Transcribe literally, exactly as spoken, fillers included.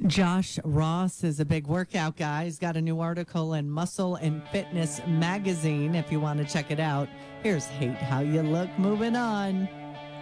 Josh Ross is a big workout guy. He's got a new article in Muscle and Fitness magazine if you want to check it out. Here's Hate How You Look. Moving on.